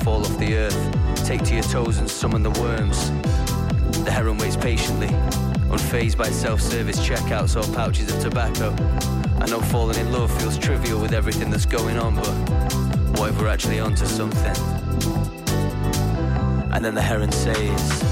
fall off the earth. Take to your toes and summon the worms. The heron waits patiently, unfazed by self-service checkouts or pouches of tobacco. I know falling in love feels trivial with everything that's going on, but what if we're actually onto something? And then the heron says...